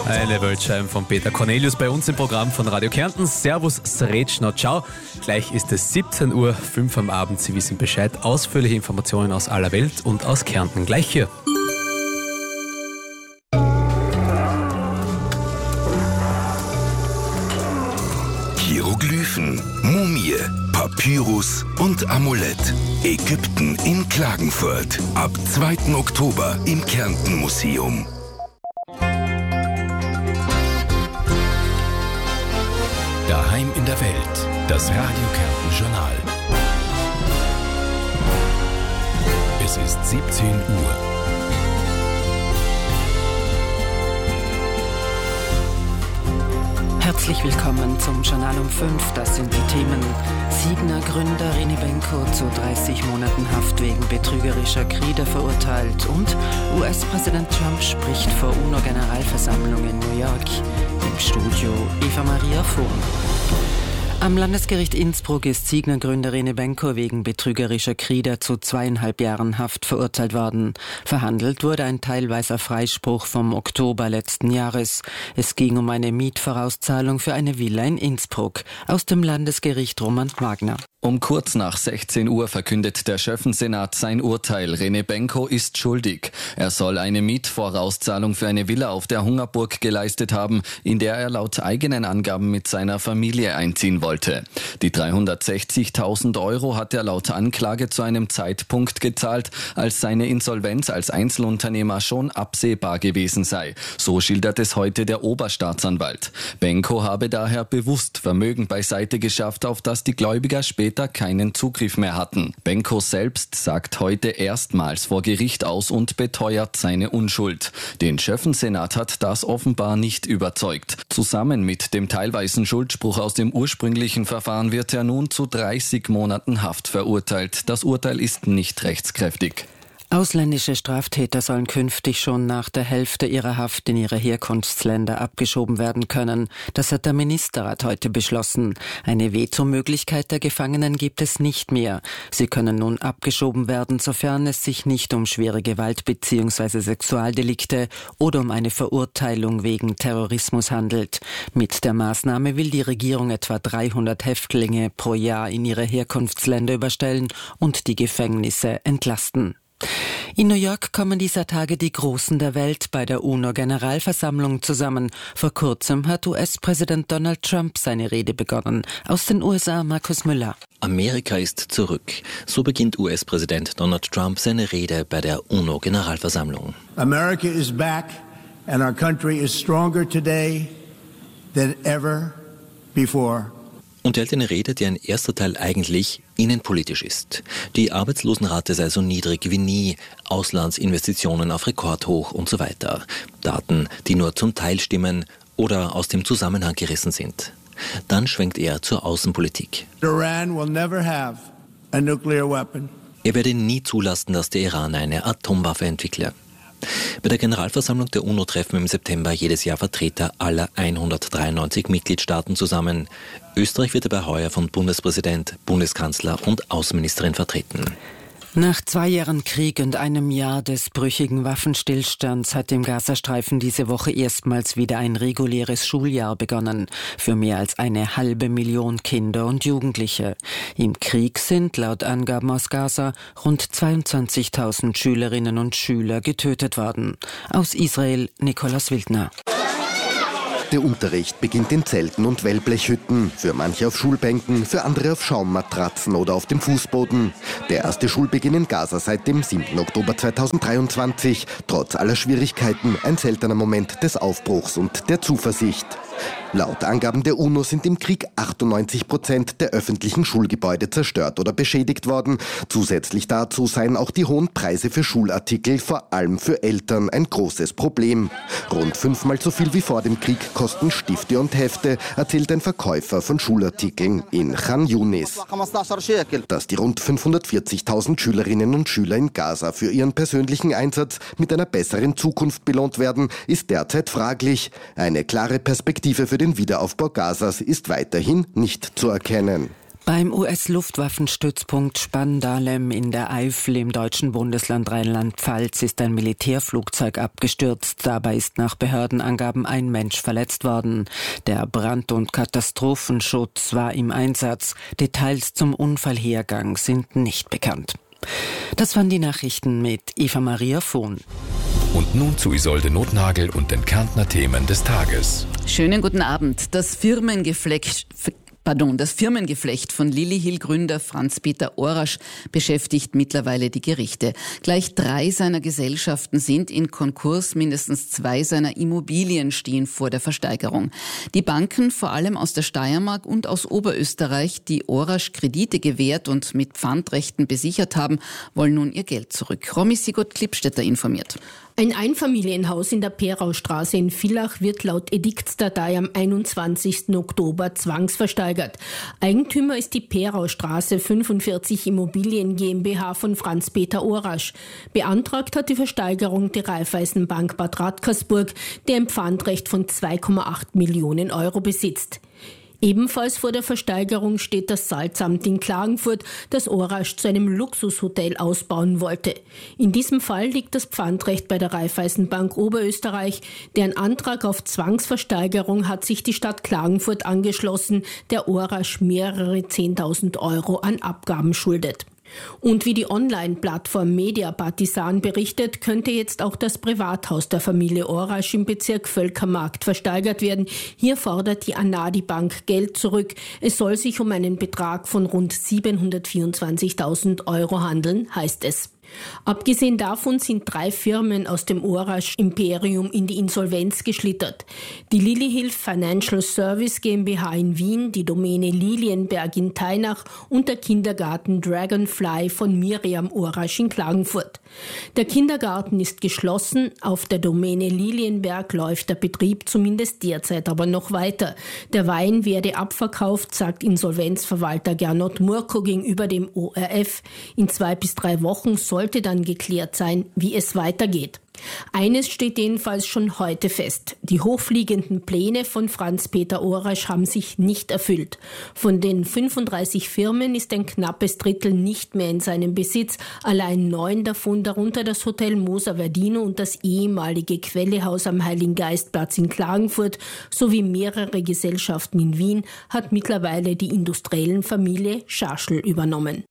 Eine Weltscheibe von Peter Cornelius bei uns im Programm von Radio Kärnten. Servus, Srećno, ciao. Gleich ist es 17:05 Uhr am Abend. Sie wissen Bescheid. Ausführliche Informationen aus aller Welt und aus Kärnten. Gleich hier. Hieroglyphen, Mumie, Papyrus und Amulett. Ägypten in Klagenfurt. Ab 2. Oktober im Kärnten-Museum. Daheim in der Welt. Das Radio Kärnten Journal. Es ist 17 Uhr. Herzlich willkommen zum Journal um 5. Das sind die Themen. Signa-Gründer René Benko zu 30 Monaten Haft wegen betrügerischer Kriege verurteilt und US-Präsident Trump spricht vor UNO-Generalversammlung in New York. Im Studio Eva Maria Vohn. Am Landesgericht Innsbruck ist Signa-Gründer René Benko wegen betrügerischer Kriege zu 2,5 Jahren Haft verurteilt worden. Verhandelt wurde ein teilweiser Freispruch vom Oktober letzten Jahres. Es ging um eine Mietvorauszahlung für eine Villa in Innsbruck. Aus dem Landesgericht Roman Wagner. Um kurz nach 16 Uhr verkündet der Schöffensenat sein Urteil. René Benko ist schuldig. Er soll eine Mietvorauszahlung für eine Villa auf der Hungerburg geleistet haben, in der er laut eigenen Angaben mit seiner Familie einziehen wollte. Die 360.000 Euro hat er laut Anklage zu einem Zeitpunkt gezahlt, als seine Insolvenz als Einzelunternehmer schon absehbar gewesen sei. So schildert es heute der Oberstaatsanwalt. Benko habe daher bewusst Vermögen beiseite geschafft, auf das die Gläubiger später keinen Zugriff mehr hatten. Benko selbst sagt heute erstmals vor Gericht aus und beteuert seine Unschuld. Den Schöffensenat hat das offenbar nicht überzeugt. Zusammen mit dem teilweisen Schuldspruch aus dem ursprünglichen Verfahren wird er nun zu 30 Monaten Haft verurteilt. Das Urteil ist nicht rechtskräftig. Ausländische Straftäter sollen künftig schon nach der Hälfte ihrer Haft in ihre Herkunftsländer abgeschoben werden können. Das hat der Ministerrat heute beschlossen. Eine Vetomöglichkeit der Gefangenen gibt es nicht mehr. Sie können nun abgeschoben werden, sofern es sich nicht um schwere Gewalt bzw. Sexualdelikte oder um eine Verurteilung wegen Terrorismus handelt. Mit der Maßnahme will die Regierung etwa 300 Häftlinge pro Jahr in ihre Herkunftsländer überstellen und die Gefängnisse entlasten. In New York kommen dieser Tage die Großen der Welt bei der UNO-Generalversammlung zusammen. Vor kurzem hat US-Präsident Donald Trump seine Rede begonnen. Aus den USA Markus Müller. Amerika ist zurück. So beginnt US-Präsident Donald Trump seine Rede bei der UNO-Generalversammlung. America is back and our country is stronger today than ever before. Und er hält eine Rede, deren erster Teil eigentlich innenpolitisch ist. Die Arbeitslosenrate sei so niedrig wie nie, Auslandsinvestitionen auf Rekordhoch und so weiter. Daten, die nur zum Teil stimmen oder aus dem Zusammenhang gerissen sind. Dann schwenkt er zur Außenpolitik. Iran will never have a nuclear weapon. Er werde nie zulassen, dass der Iran eine Atomwaffe entwickle. Bei der Generalversammlung der UNO treffen im September jedes Jahr Vertreter aller 193 Mitgliedstaaten zusammen. Österreich wird dabei heuer von Bundespräsident, Bundeskanzler und Außenministerin vertreten. Nach 2 Jahren Krieg und einem Jahr des brüchigen Waffenstillstands hat im Gazastreifen diese Woche erstmals wieder ein reguläres Schuljahr begonnen. Für mehr als 500.000 Kinder und Jugendliche. Im Krieg sind laut Angaben aus Gaza rund 22.000 Schülerinnen und Schüler getötet worden. Aus Israel Nikolaus Wildner. Der Unterricht beginnt in Zelten und Wellblechhütten, für manche auf Schulbänken, für andere auf Schaummatratzen oder auf dem Fußboden. Der erste Schulbeginn in Gaza seit dem 7. Oktober 2023, trotz aller Schwierigkeiten ein seltener Moment des Aufbruchs und der Zuversicht. Laut Angaben der UNO sind im Krieg 98% der öffentlichen Schulgebäude zerstört oder beschädigt worden. Zusätzlich dazu seien auch die hohen Preise für Schulartikel, vor allem für Eltern, ein großes Problem. Rund 5-mal so viel wie vor dem Krieg kosten Stifte und Hefte, erzählt ein Verkäufer von Schulartikeln in Khan Yunis. Dass die rund 540.000 Schülerinnen und Schüler in Gaza für ihren persönlichen Einsatz mit einer besseren Zukunft belohnt werden, ist derzeit fraglich. Eine klare Perspektive für den Wiederaufbau Gazas ist weiterhin nicht zu erkennen. Beim US-Luftwaffenstützpunkt Spandalem in der Eifel im deutschen Bundesland Rheinland-Pfalz ist ein Militärflugzeug abgestürzt. Dabei ist nach Behördenangaben ein Mensch verletzt worden. Der Brand- und Katastrophenschutz war im Einsatz. Details zum Unfallhergang sind nicht bekannt. Das waren die Nachrichten mit Eva-Maria Vohn. Und nun zu Isolde Nothnagel und den Kärntner Themen des Tages. Schönen guten Abend. Das Firmengeflecht von Lilly-Hill-Gründer Franz-Peter Orasch beschäftigt mittlerweile die Gerichte. Gleich 3 seiner Gesellschaften sind in Konkurs, mindestens 2 seiner Immobilien stehen vor der Versteigerung. Die Banken, vor allem aus der Steiermark und aus Oberösterreich, die Orasch Kredite gewährt und mit Pfandrechten besichert haben, wollen nun ihr Geld zurück. Romy Sigurd-Klippstetter informiert. Ein Einfamilienhaus in der Peraustraße in Villach wird laut Ediktsdatei am 21. Oktober zwangsversteigert. Eigentümer ist die Peraustraße 45 Immobilien GmbH von Franz-Peter Orasch. Beantragt hat die Versteigerung die Raiffeisenbank Bad Radkersburg, der ein Pfandrecht von 2,8 Millionen Euro besitzt. Ebenfalls vor der Versteigerung steht das Salzamt in Klagenfurt, das Orasch zu einem Luxushotel ausbauen wollte. In diesem Fall liegt das Pfandrecht bei der Raiffeisenbank Oberösterreich. Deren Antrag auf Zwangsversteigerung hat sich die Stadt Klagenfurt angeschlossen, der Orasch mehrere 10.000 Euro an Abgaben schuldet. Und wie die Online-Plattform Media Partisan berichtet, könnte jetzt auch das Privathaus der Familie Orasch im Bezirk Völkermarkt versteigert werden. Hier fordert die Anadi Bank Geld zurück. Es soll sich um einen Betrag von rund 724.000 Euro handeln, heißt es. Abgesehen davon sind 3 Firmen aus dem Orasch-Imperium in die Insolvenz geschlittert. Die Lilly-Hill Financial Service GmbH in Wien, die Domäne Lilienberg in Teinach und der Kindergarten Dragonfly von Miriam Orasch in Klagenfurt. Der Kindergarten ist geschlossen, auf der Domäne Lilienberg läuft der Betrieb zumindest derzeit aber noch weiter. Der Wein werde abverkauft, sagt Insolvenzverwalter Gernot Murko gegenüber dem ORF. In 2 bis 3 Wochen sollte dann geklärt sein, wie es weitergeht. Eines steht jedenfalls schon heute fest. Die hochfliegenden Pläne von Franz-Peter Orasch haben sich nicht erfüllt. Von den 35 Firmen ist ein knappes Drittel nicht mehr in seinem Besitz. Allein 9 davon, darunter das Hotel Moser Verdino und das ehemalige Quellehaus am Heiligengeistplatz in Klagenfurt sowie mehrere Gesellschaften in Wien, hat mittlerweile die industriellen Familie Schaschl übernommen.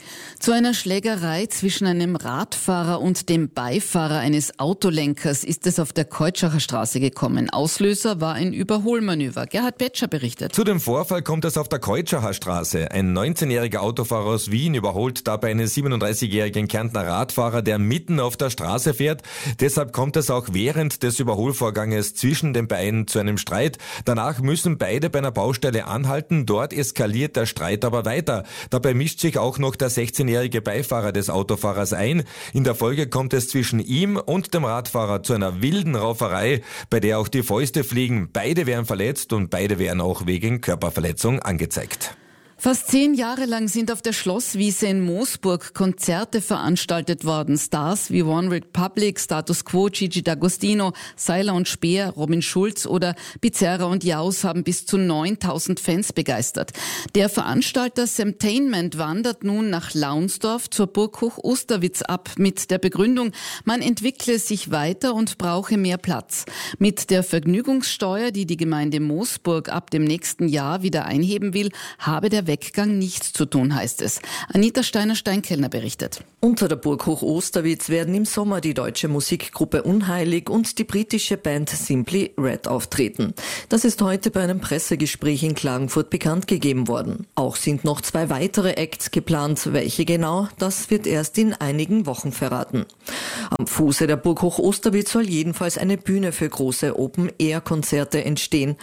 Zu einer Schlägerei zwischen einem Radfahrer und dem Beifahrer eines Autolenkers ist es auf der Keutschachner Straße gekommen. Auslöser war ein Überholmanöver. Gerhard Petscher berichtet. Zu dem Vorfall kommt es auf der Keutschachner Straße. Ein 19-jähriger Autofahrer aus Wien überholt dabei einen 37-jährigen Kärntner Radfahrer, der mitten auf der Straße fährt. Deshalb kommt es auch während des Überholvorganges zwischen den beiden zu einem Streit. Danach müssen beide bei einer Baustelle anhalten. Dort eskaliert der Streit aber weiter. Dabei mischt sich auch noch der 16-jährige Beifahrer des Autofahrers ein. In der Folge kommt es zwischen ihm und dem Radfahrer zu einer wilden Rauferei, bei der auch die Fäuste fliegen. Beide werden verletzt und beide werden auch wegen Körperverletzung angezeigt. Fast 10 Jahre lang sind auf der Schlosswiese in Moosburg Konzerte veranstaltet worden. Stars wie One Republic, Status Quo, Gigi D'Agostino, Seiler und Speer, Robin Schulz oder Bizerra und Jaus haben bis zu 9.000 Fans begeistert. Der Veranstalter Semtainment wandert nun nach Launsdorf zur Burg Hoch-Osterwitz ab mit der Begründung, man entwickle sich weiter und brauche mehr Platz. Mit der Vergnügungssteuer, die die Gemeinde Moosburg ab dem nächsten Jahr wieder einheben will, habe der Weggang nichts zu tun, heißt es. Anita Steiner-Steinkellner berichtet. Unter der Burg Hoch-Osterwitz werden im Sommer die deutsche Musikgruppe Unheilig und die britische Band Simply Red auftreten. Das ist heute bei einem Pressegespräch in Klagenfurt bekannt gegeben worden. Auch sind noch 2 weitere Acts geplant. Welche genau, das wird erst in einigen Wochen verraten. Am Fuße der Burg Hoch-Osterwitz soll jedenfalls eine Bühne für große Open-Air-Konzerte entstehen.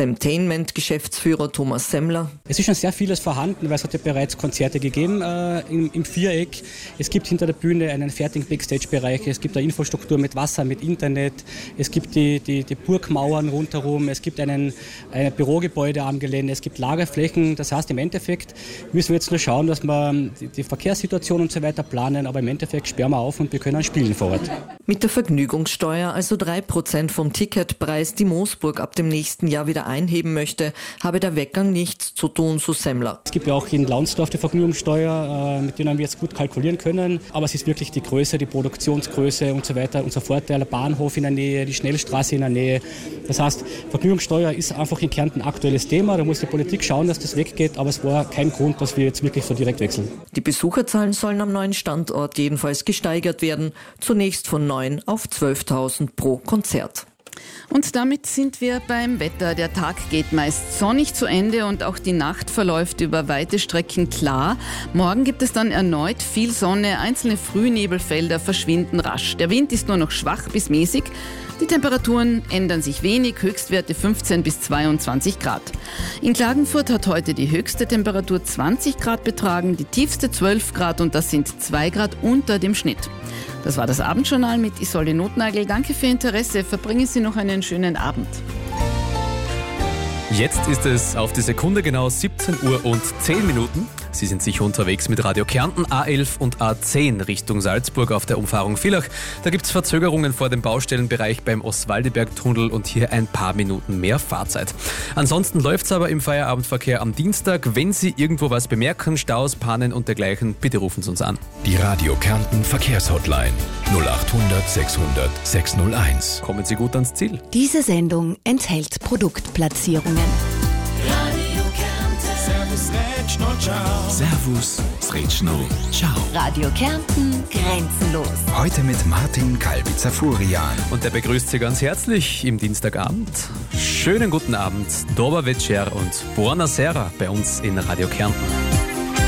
Semtainment-Geschäftsführer Thomas Semmler. Es ist schon sehr vieles vorhanden, weil es hat ja bereits Konzerte gegeben im Viereck. Es gibt hinter der Bühne einen fertigen Backstage-Bereich, es gibt eine Infrastruktur mit Wasser, mit Internet, es gibt die Burgmauern rundherum, es gibt ein Bürogebäude am Gelände, es gibt Lagerflächen. Das heißt, im Endeffekt müssen wir jetzt nur schauen, dass wir die Verkehrssituation und so weiter planen, aber im Endeffekt sperren wir auf und wir können spielen vor Ort. Mit der Vergnügungssteuer, also 3% vom Ticketpreis, die Moosburg ab dem nächsten Jahr wieder einheben möchte, habe der Weggang nichts zu tun, so Semmler Daimler. Es gibt ja auch in Launsdorf die Vergnügungssteuer, mit denen wir jetzt gut kalkulieren können. Aber es ist wirklich die Größe, die Produktionsgröße und so weiter. Unser Vorteil, der Bahnhof in der Nähe, die Schnellstraße in der Nähe. Das heißt, Vergnügungssteuer ist einfach in Kärnten ein aktuelles Thema. Da muss die Politik schauen, dass das weggeht. Aber es war kein Grund, dass wir jetzt wirklich so direkt wechseln. Die Besucherzahlen sollen am neuen Standort jedenfalls gesteigert werden. Zunächst von 9 auf 12.000 pro Konzert. Und damit sind wir beim Wetter. Der Tag geht meist sonnig zu Ende und auch die Nacht verläuft über weite Strecken klar. Morgen gibt es dann erneut viel Sonne, einzelne Frühnebelfelder verschwinden rasch. Der Wind ist nur noch schwach bis mäßig. Die Temperaturen ändern sich wenig, Höchstwerte 15 bis 22 Grad. In Klagenfurt hat heute die höchste Temperatur 20 Grad betragen, die tiefste 12 Grad und das sind 2 Grad unter dem Schnitt. Das war das Abendjournal mit Isolde Notnagel. Danke für Ihr Interesse. Verbringen Sie noch einen schönen Abend. Jetzt ist es auf die Sekunde genau 17 Uhr und 10 Minuten. Sie sind sicher unterwegs mit Radio Kärnten, A11 und A10 Richtung Salzburg auf der Umfahrung Villach. Da gibt es Verzögerungen vor dem Baustellenbereich beim Oswaldeberg-Tunnel und hier ein paar Minuten mehr Fahrzeit. Ansonsten läuft es aber im Feierabendverkehr am Dienstag. Wenn Sie irgendwo was bemerken, Staus, Pannen und dergleichen, bitte rufen Sie uns an. Die Radio Kärnten Verkehrshotline 0800 600 601. Kommen Sie gut ans Ziel. Diese Sendung enthält Produktplatzierungen. Servus, Sretschno, ciao. Radio Kärnten, grenzenlos. Heute mit Martin Kalbizer-Furian. Und der begrüßt Sie ganz herzlich im Dienstagabend. Schönen guten Abend, Dober Večer und Buona Sera bei uns in Radio Kärnten.